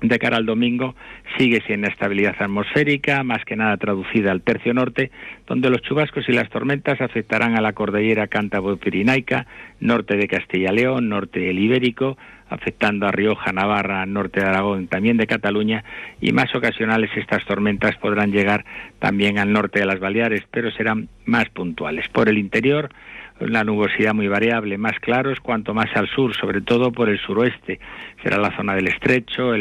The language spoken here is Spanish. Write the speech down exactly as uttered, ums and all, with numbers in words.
De cara al domingo sigue sin estabilidad atmosférica, más que nada traducida al tercio norte, donde los chubascos y las tormentas afectarán a la cordillera cántabro-pirenaica, norte de Castilla y León, norte del Ibérico, afectando a Rioja, Navarra, norte de Aragón, también de Cataluña, y más ocasionales estas tormentas podrán llegar también al norte de las Baleares, pero serán más puntuales. Por el interior, la nubosidad muy variable, más claros cuanto más al sur, sobre todo por el suroeste. Será la zona del Estrecho, el